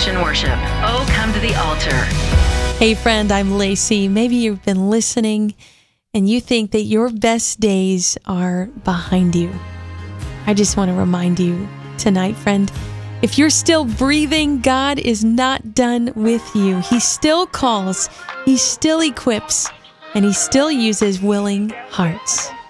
Restoration Worship. Oh, come to the altar. Hey friend, I'm Lacey. Maybe you've been listening and you think that your best days are behind you. I just want to remind you tonight, friend, if you're still breathing, God is not done with you. He still calls, He still equips, and He still uses willing hearts.